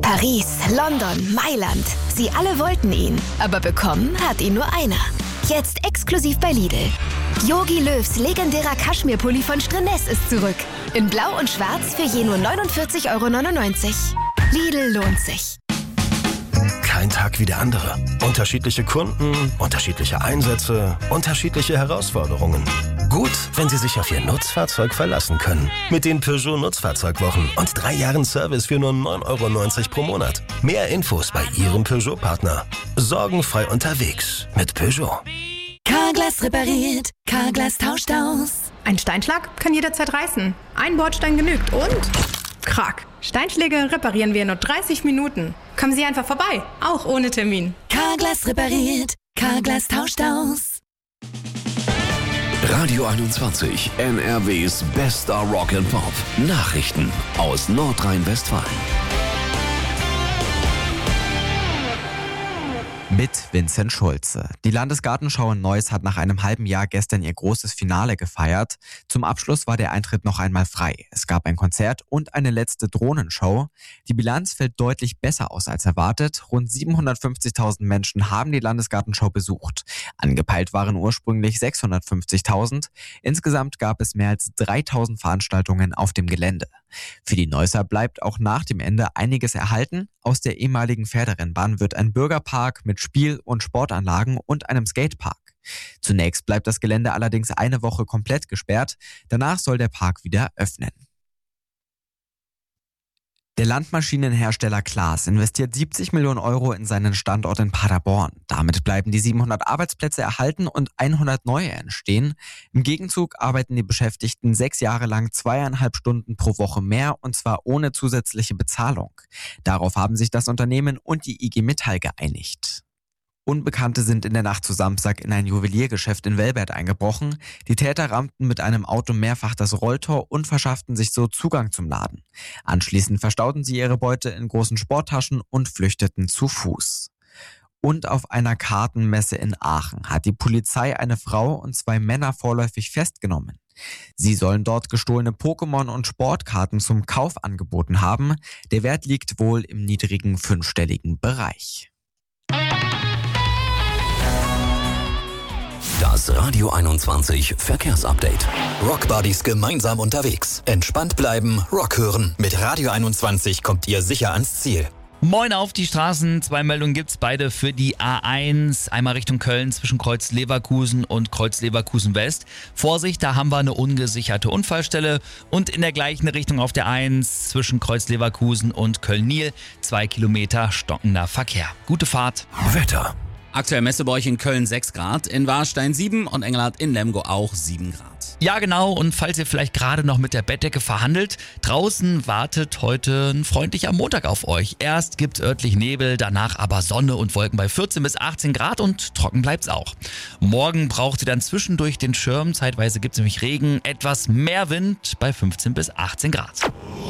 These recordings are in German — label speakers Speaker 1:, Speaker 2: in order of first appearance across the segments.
Speaker 1: Paris, London, Mailand. Sie alle wollten ihn, aber bekommen hat ihn nur einer. Jetzt exklusiv bei Lidl. Jogi Löws legendärer Kaschmirpulli von Strennes ist zurück. In Blau und Schwarz für je nur 49,99 €. Lidl lohnt sich.
Speaker 2: Kein Tag wie der andere. Unterschiedliche Kunden, unterschiedliche Einsätze, unterschiedliche Herausforderungen. Gut, wenn Sie sich auf Ihr Nutzfahrzeug verlassen können. Mit den Peugeot Nutzfahrzeugwochen und 3 Jahren Service für nur 9,90 € pro Monat. Mehr Infos bei Ihrem Peugeot-Partner. Sorgenfrei unterwegs mit Peugeot.
Speaker 1: Carglass repariert, Carglass tauscht aus.
Speaker 3: Ein Steinschlag kann jederzeit reißen. Ein Bordstein genügt und... Krack. Steinschläge reparieren wir in nur 30 Minuten. Kommen Sie einfach vorbei, auch ohne Termin.
Speaker 1: Carglass repariert, Carglass tauscht aus.
Speaker 4: Radio 21, NRWs bester Rock and Pop. Nachrichten aus Nordrhein-Westfalen.
Speaker 5: Mit Vincent Schulze. Die Landesgartenschau in Neuss hat nach einem halben Jahr gestern ihr großes Finale gefeiert. Zum Abschluss war der Eintritt noch einmal frei. Es gab ein Konzert und eine letzte Drohnenshow. Die Bilanz fällt deutlich besser aus als erwartet. Rund 750.000 Menschen haben die Landesgartenschau besucht. Angepeilt waren ursprünglich 650.000. Insgesamt gab es mehr als 3.000 Veranstaltungen auf dem Gelände. Für die Neusser bleibt auch nach dem Ende einiges erhalten. Aus der ehemaligen Pferderennbahn wird ein Bürgerpark mit Spiel- und Sportanlagen und einem Skatepark. Zunächst bleibt das Gelände allerdings eine Woche komplett gesperrt. Danach soll der Park wieder öffnen. Der Landmaschinenhersteller Claas investiert 70 Millionen € in seinen Standort in Paderborn. Damit bleiben die 700 Arbeitsplätze erhalten und 100 neue entstehen. Im Gegenzug arbeiten die Beschäftigten 6 Jahre lang 2,5 Stunden pro Woche mehr, und zwar ohne zusätzliche Bezahlung. Darauf haben sich das Unternehmen und die IG Metall geeinigt. Unbekannte sind in der Nacht zu Samstag in ein Juweliergeschäft in Velbert eingebrochen. Die Täter rammten mit einem Auto mehrfach das Rolltor und verschafften sich so Zugang zum Laden. Anschließend verstauten sie ihre Beute in großen Sporttaschen und flüchteten zu Fuß. Und auf einer Kartenmesse in Aachen hat die Polizei eine Frau und 2 Männer vorläufig festgenommen. Sie sollen dort gestohlene Pokémon- und Sportkarten zum Kauf angeboten haben. Der Wert liegt wohl im niedrigen 5-stelligen Bereich.
Speaker 4: Das Radio 21 Verkehrsupdate.
Speaker 6: Rockbuddies gemeinsam unterwegs. Entspannt bleiben, Rock hören. Mit Radio 21 kommt ihr sicher ans Ziel.
Speaker 7: Moin auf die Straßen. 2 Meldungen gibt's, beide für die A1. Einmal Richtung Köln zwischen Kreuz Leverkusen und Kreuz Leverkusen West. Vorsicht, da haben wir eine ungesicherte Unfallstelle. Und in der gleichen Richtung auf der 1 zwischen Kreuz Leverkusen und Köln-Niel 2 Kilometer stockender Verkehr. Gute Fahrt.
Speaker 4: Wetter.
Speaker 8: Aktuell Messe bei euch in Köln 6 Grad, in Warstein 7 und Engelhardt in Lemgo auch 7 Grad.
Speaker 7: Ja genau, und falls ihr vielleicht gerade noch mit der Bettdecke verhandelt, draußen wartet heute ein freundlicher Montag auf euch. Erst gibt's örtlich Nebel, danach aber Sonne und Wolken bei 14 bis 18 Grad und trocken bleibt's auch. Morgen braucht ihr dann zwischendurch den Schirm, zeitweise gibt's nämlich Regen, etwas mehr Wind bei 15 bis 18 Grad.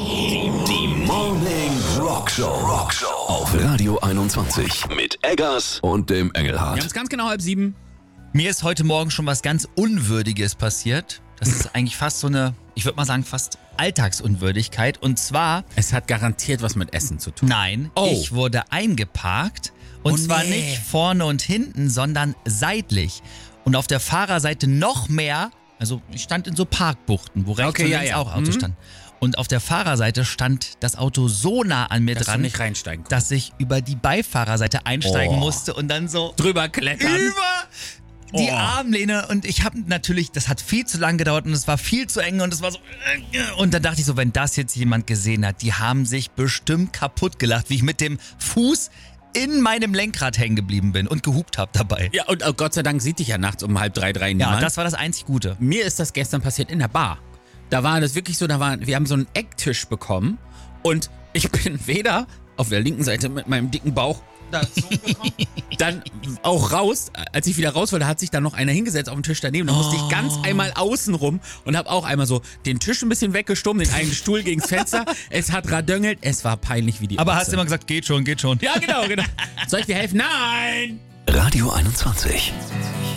Speaker 4: Die Morning Rockshow auf Radio 21 mit Eggers und dem
Speaker 8: Wir
Speaker 4: Engelhardt.
Speaker 8: haben es ganz genau 6:30.
Speaker 7: Mir ist heute Morgen schon was ganz Unwürdiges passiert. Das ist eigentlich fast so eine, ich würde mal sagen, fast Alltagsunwürdigkeit. Und zwar,
Speaker 8: Es hat garantiert was mit Essen zu tun.
Speaker 7: nein,
Speaker 8: Oh.
Speaker 7: ich wurde eingeparkt. Und
Speaker 8: Oh,
Speaker 7: zwar
Speaker 8: nee.
Speaker 7: nicht vorne und hinten, sondern seitlich. Und auf der Fahrerseite noch mehr, also ich stand in so Parkbuchten, wo rechts
Speaker 8: Okay,
Speaker 7: und
Speaker 8: ja,
Speaker 7: links
Speaker 8: ja.
Speaker 7: auch Autos standen. Und auf der Fahrerseite stand das Auto so nah an mir
Speaker 8: Dass du
Speaker 7: dran,
Speaker 8: nicht reinsteigen konntest.
Speaker 7: dass ich über die Beifahrerseite einsteigen musste und dann so
Speaker 8: Drüber klettern.
Speaker 7: über die Armlehne. Und ich habe natürlich, das hat viel zu lang gedauert und es war viel zu eng und es war so. Und dann dachte ich so, wenn das jetzt jemand gesehen hat, die haben sich bestimmt kaputt gelacht, wie ich mit dem Fuß in meinem Lenkrad hängen geblieben bin und gehupt habe dabei.
Speaker 8: Ja, und Gott sei Dank sieht dich ja nachts um 2:30 niemand.
Speaker 7: Ja, das war das einzig Gute.
Speaker 8: Mir ist das gestern passiert in der Bar. Da war das wirklich so, wir haben so einen Ecktisch bekommen und ich bin weder auf der linken Seite mit meinem dicken Bauch dazu gekommen, dann auch raus, als ich wieder raus wollte, hat sich dann noch einer hingesetzt auf den Tisch daneben. Da musste ich ganz einmal außen rum und habe auch einmal so den Tisch ein bisschen weggestummt, den einen Stuhl gegens Fenster. Es hat radöngelt, es war peinlich wie die
Speaker 7: Aber
Speaker 8: Ochse.
Speaker 7: hast immer gesagt, geht schon, geht schon.
Speaker 8: Ja, genau. Soll ich dir helfen? Nein!
Speaker 4: Radio 21.